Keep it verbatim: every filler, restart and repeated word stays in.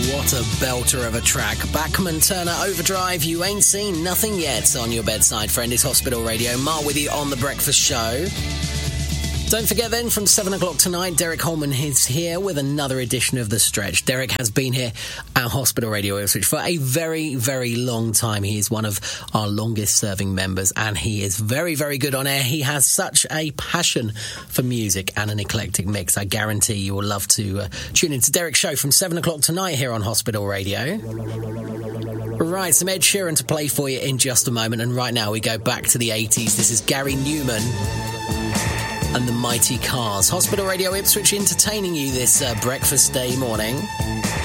What a belter of a track. Bachman Turner Overdrive, You Ain't Seen Nothing Yet on your bedside friend. It's Hospital Radio. Mark with you on The Breakfast Show. Don't forget then, from seven o'clock tonight, Derek Holman is here with another edition of The Stretch. Derek has been here at Hospital Radio Ipswich for a very, very long time. He is one of our longest serving members and he is very, very good on air. He has such a passion for music and an eclectic mix. I guarantee you will love to uh, tune into Derek's show from seven o'clock tonight here on Hospital Radio. Right, some Ed Sheeran to play for you in just a moment, and right now we go back to the eighties. This is Gary Newman and the Mighty Cars. Hospital Radio Ipswich entertaining you this uh, breakfast day morning.